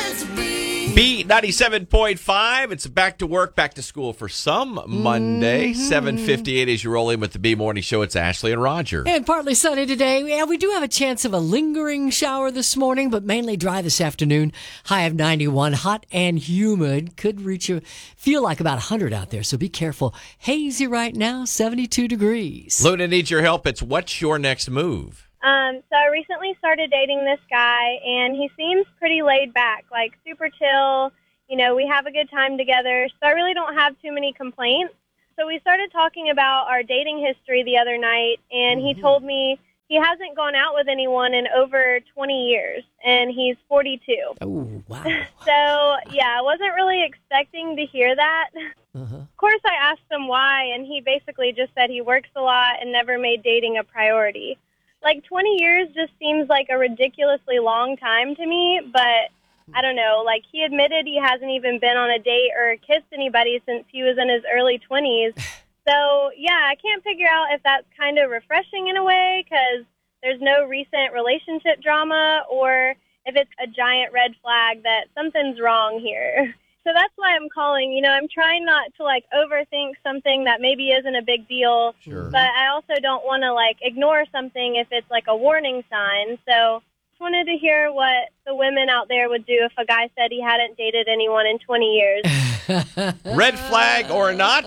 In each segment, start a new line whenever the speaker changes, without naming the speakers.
B97.5. It's back to work, back to school for some Monday. 7:58 as you roll in with the B Morning Show. It's Ashley and Roger.
And partly sunny today. Yeah, we do have a chance of a lingering shower this morning, but mainly dry this afternoon. High of 91, hot and humid. Could feel like about 100 out there, so be careful. Hazy right now, 72 degrees.
Luna needs your help. It's what's your next move?
So I recently started dating this guy, and he seems pretty laid back, like super chill. You know, we have a good time together, so I really don't have too many complaints. So we started talking about our dating history the other night, and he told me he hasn't gone out with anyone in over 20 years, and he's 42.
Oh, wow.
So, yeah, I wasn't really expecting to hear that. Of course, I asked him why, and he basically just said he works a lot and never made dating a priority. Like, 20 years just seems like a ridiculously long time to me, but I don't know. Like, he admitted he hasn't even been on a date or kissed anybody since he was in his early 20s. So, yeah, I can't figure out if that's kind of refreshing in a way because there's no recent relationship drama, or if it's a giant red flag that something's wrong here. So that's why I'm calling. You know, I'm trying not to, like, overthink something that maybe isn't a big deal.
Sure.
But I also don't want to, like, ignore something if it's, like, a warning sign. So just wanted to hear what the women out there would do if a guy said he hadn't dated anyone in 20 years.
Red flag or not?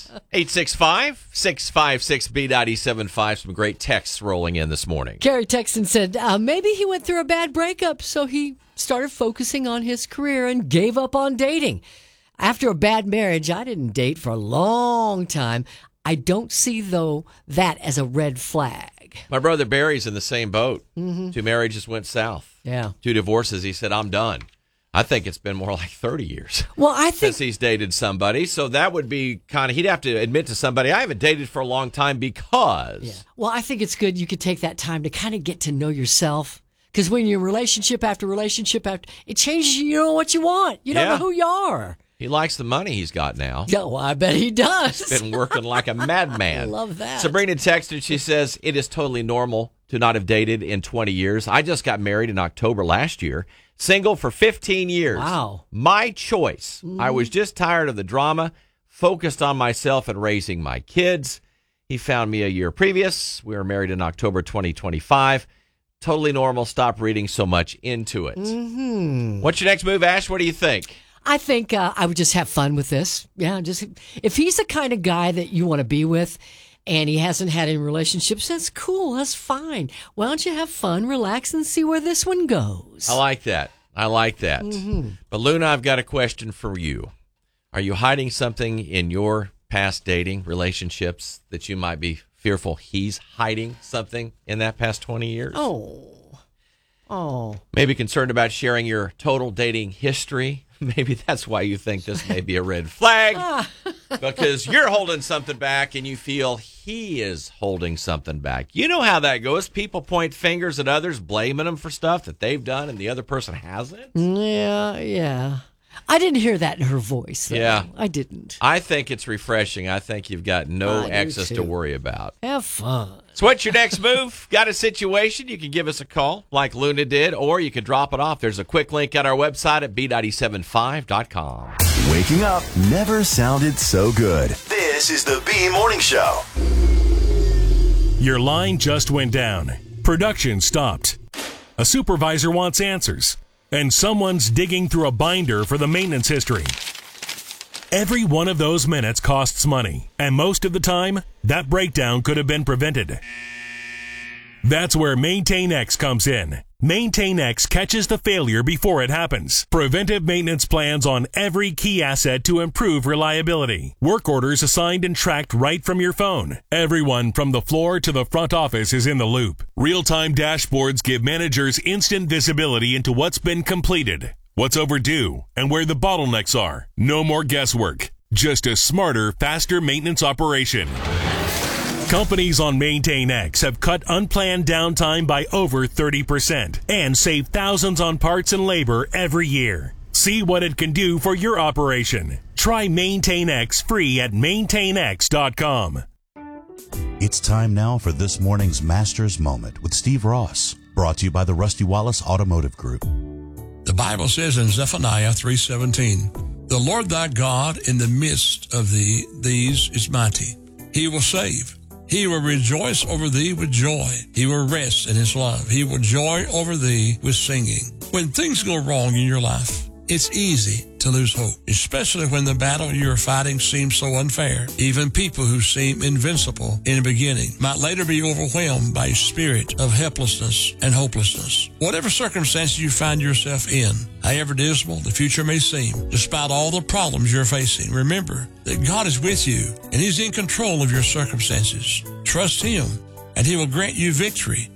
865-656-B97.5. Some great texts rolling in this morning.
Gary texted said, maybe he went through a bad breakup, so he started focusing on his career and gave up on dating. After a bad marriage, I didn't date for a long time. I don't see, though, that as a red flag.
My brother Barry's in the same boat. 2 marriages went south.
Yeah.
2 divorces. He said, I'm done. I think it's been more like 30 years
Well, I think
since he's dated somebody. So that would be kind of, he'd have to admit to somebody, I haven't dated for a long time because.
Yeah. Well, I think it's good you could take that time to kind of get to know yourself. Because when you're relationship after relationship after, it changes. You know what you want. You don't know who you are.
He likes the money he's got now.
Yeah, well, I bet he does.
He's been working like a madman.
I love that.
Sabrina texted, she says, it is totally normal to not have dated in 20 years. I just got married in October last year. Single for 15 years.
Wow.
My choice. I was just tired of the drama, focused on myself and raising my kids. He found me a year previous. We were married in October 2025. Totally normal. Stop reading so much into it. What's your next move, Ash? What do you think?
I think I would just have fun with this. Yeah, just if he's the kind of guy that you want to be with and he hasn't had any relationships, that's cool. That's fine. Why don't you have fun, relax, and see where this one goes?
I like that. But Luna, I've got a question for you. Are you hiding something in your past dating relationships that you might be fearful he's hiding something in that past 20 years?
Oh.
Maybe concerned about sharing your total dating history. Maybe that's why you think this may be a red flag. Because you're holding something back and you feel he is holding something back. You know how that goes. People point fingers at others, blaming them for stuff that they've done and the other person hasn't.
Yeah. I didn't hear that in her voice, though.
Yeah.
I didn't.
I think it's refreshing. I think you've got no exes to worry about.
Have fun.
So what's your next move? Got a situation? You can give us a call like Luna did, or you can drop it off. There's a quick link on our website at B975.com.
Waking up never sounded so good. This is the B Morning Show.
Your line just went down. Production stopped. A supervisor wants answers. And someone's digging through a binder for the maintenance history. Every one of those minutes costs money, and most of the time, that breakdown could have been prevented. That's where MaintainX comes in. MaintainX catches the failure before it happens. Preventive maintenance plans on every key asset to improve reliability. Work orders assigned and tracked right from your phone. Everyone from the floor to the front office is in the loop. Real-time dashboards give managers instant visibility into what's been completed, what's overdue, and where the bottlenecks are. No more guesswork. Just a smarter, faster maintenance operation. Companies on MaintainX have cut unplanned downtime by over 30% and save thousands on parts and labor every year. See what it can do for your operation. Try MaintainX free at maintainx.com.
It's time now for this morning's Master's Moment with Steve Ross, brought to you by the Rusty Wallace Automotive Group.
The Bible says in Zephaniah 3:17, the Lord thy God in the midst of these is mighty. He will save. He will rejoice over thee with joy. He will rest in his love. He will joy over thee with singing. When things go wrong in your life, it's easy to lose hope, especially when the battle you're fighting seems so unfair. Even people who seem invincible in the beginning might later be overwhelmed by a spirit of helplessness and hopelessness. Whatever circumstances you find yourself in, however dismal the future may seem, despite all the problems you're facing, remember that God is with you and he's in control of your circumstances. Trust him and he will grant you victory